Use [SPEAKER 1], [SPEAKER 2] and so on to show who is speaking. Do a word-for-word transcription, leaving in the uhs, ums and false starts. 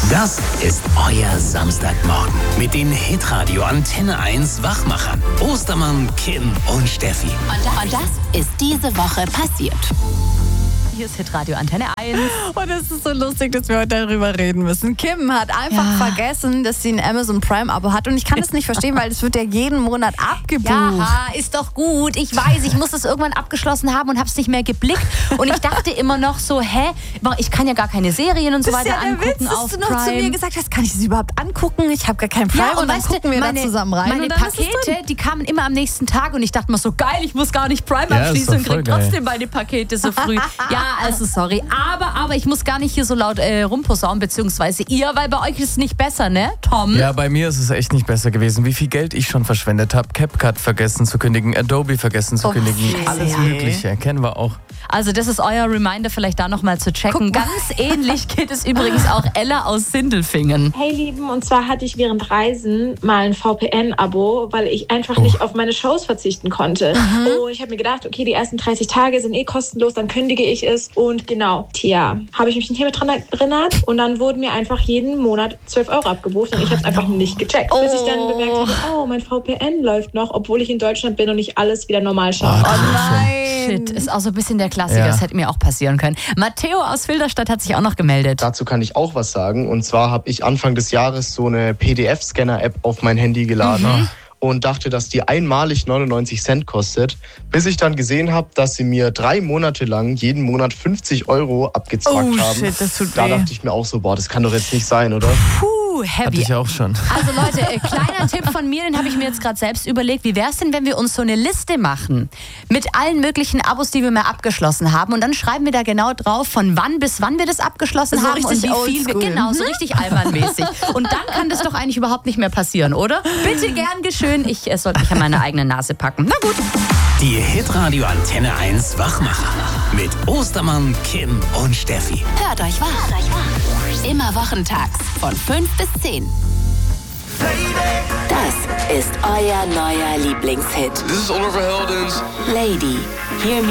[SPEAKER 1] Das ist euer Samstagmorgen mit den Hitradio Antenne eins Wachmachern. Ostermann, Kim und Steffi.
[SPEAKER 2] Und das, und das ist diese Woche passiert.
[SPEAKER 3] Hier ist Hitradio Antenne eins.
[SPEAKER 4] Und es ist so lustig, dass wir heute darüber reden müssen. Kim hat einfach ja. vergessen, dass sie ein Amazon Prime-Abo hat. Und ich kann das nicht verstehen, weil es wird ja jeden Monat abgebucht.
[SPEAKER 3] Ja, ist doch gut. Ich weiß, ich muss das irgendwann abgeschlossen haben und habe es nicht mehr geblickt. Und ich dachte immer noch so, hä, ich kann ja gar keine Serien und so
[SPEAKER 4] das
[SPEAKER 3] weiter
[SPEAKER 4] ist ja
[SPEAKER 3] angucken
[SPEAKER 4] der Witz,
[SPEAKER 3] auf
[SPEAKER 4] dass du noch
[SPEAKER 3] Prime.
[SPEAKER 4] zu mir gesagt hast, kann ich das überhaupt angucken? Ich habe gar keinen Prime.
[SPEAKER 3] Ja, und,
[SPEAKER 4] und dann
[SPEAKER 3] weißt
[SPEAKER 4] gucken wir
[SPEAKER 3] meine,
[SPEAKER 4] da zusammen rein.
[SPEAKER 3] Meine
[SPEAKER 4] und dann
[SPEAKER 3] Pakete, die kamen immer am nächsten Tag und ich dachte mir so, geil, ich muss gar nicht Prime
[SPEAKER 5] ja,
[SPEAKER 3] abschließen und kriege
[SPEAKER 5] geil.
[SPEAKER 3] trotzdem meine Pakete so früh. Ja, also sorry. Aber, aber ich muss gar nicht hier so laut äh, rumposaunen, beziehungsweise ihr, weil bei euch ist es nicht besser, ne, Tom?
[SPEAKER 5] Ja, bei mir ist es echt nicht besser gewesen. Wie viel Geld ich schon verschwendet habe. CapCut vergessen zu kündigen, Adobe vergessen zu
[SPEAKER 4] oh,
[SPEAKER 5] kündigen.
[SPEAKER 4] Scheiße.
[SPEAKER 5] Alles Mögliche, kennen wir auch.
[SPEAKER 3] Also das ist euer Reminder, vielleicht da nochmal zu checken. Ganz ähnlich geht es übrigens auch Ella aus Sindelfingen.
[SPEAKER 6] Hey Lieben, und zwar hatte ich während Reisen mal ein V P N-Abo, weil ich einfach oh. nicht auf meine Shows verzichten konnte. Mhm. Oh, ich habe mir gedacht, okay, die ersten dreißig Tage sind eh kostenlos, dann kündige ich es. Und genau, tja, habe ich mich nicht mehr dran erinnert. Und dann wurden mir einfach jeden Monat zwölf Euro abgebucht und ich habe es einfach nicht gecheckt.
[SPEAKER 4] Oh.
[SPEAKER 6] Bis ich dann bemerkt habe, oh, mein V P N läuft noch, obwohl ich in Deutschland bin und ich alles wieder normal schaue.
[SPEAKER 5] Oh,
[SPEAKER 4] oh nein.
[SPEAKER 3] Shit, ist auch so ein bisschen der Klassiker,
[SPEAKER 5] Ja.
[SPEAKER 3] das hätte mir auch passieren können. Matteo aus Filderstadt hat sich auch noch gemeldet.
[SPEAKER 7] Dazu kann ich auch was sagen. Und zwar habe ich Anfang des Jahres so eine P D F-Scanner-App auf mein Handy geladen. Mhm. Und dachte, dass die einmalig neunundneunzig Cent kostet, bis ich dann gesehen habe, dass sie mir drei Monate lang jeden Monat fünfzig Euro abgezwackt
[SPEAKER 4] oh,
[SPEAKER 7] haben.
[SPEAKER 4] Shit, das tut
[SPEAKER 7] da
[SPEAKER 4] weh.
[SPEAKER 7] dachte ich mir auch so, boah, das kann doch jetzt nicht sein, oder?
[SPEAKER 3] Puh,
[SPEAKER 5] Hatte
[SPEAKER 3] heavy.
[SPEAKER 5] ich auch schon.
[SPEAKER 3] Also Leute, äh, kleiner Tipp von mir, den habe ich mir jetzt gerade selbst überlegt. Wie wäre es denn, wenn wir uns so eine Liste machen mit allen möglichen Abos, die wir mal abgeschlossen haben, und dann schreiben wir da genau drauf, von wann bis wann wir das abgeschlossen
[SPEAKER 4] So
[SPEAKER 3] haben und
[SPEAKER 4] richtig
[SPEAKER 3] wie viel wir,
[SPEAKER 4] oldschool.
[SPEAKER 3] genau, so richtig albernmäßig. Und dann kann das doch eigentlich überhaupt nicht mehr passieren, oder? Bitte gern geschehen. Ich äh, sollte mich an meine eigene Nase packen. Na gut.
[SPEAKER 1] Die Hitradio Antenne eins Wachmacher mit Ostermann, Kim und Steffi.
[SPEAKER 2] Hört euch wach. Hört euch wach. Immer wochentags von fünf bis zehn. Das ist euer neuer Lieblingshit.
[SPEAKER 8] This is Oliver Heldens.
[SPEAKER 2] Lady. Hier